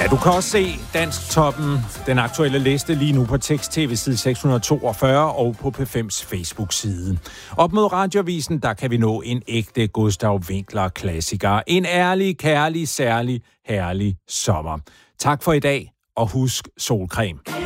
Ja, du kan også se Dansk Toppen, den aktuelle liste lige nu på Tekst-TV side 642 og på P5's Facebook-side. Op mod Radioavisen, der kan vi nå en ægte Gustav Winkler-klassiker. En ærlig, kærlig, særlig, herlig sommer. Tak for i dag, og husk solcreme.